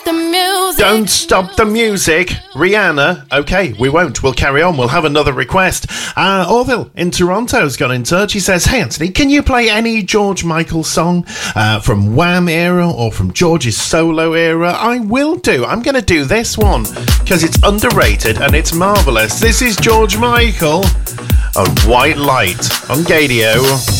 The music. Don't stop the music. Rihanna. Okay, we won't. We'll carry on. We'll have another request. Orville in Toronto's got in touch. He says, hey, Anthony, can you play any George Michael song from Wham era or from George's solo era? I will do. I'm going to do this one because it's underrated and it's marvellous. This is George Michael on White Light on Gadio.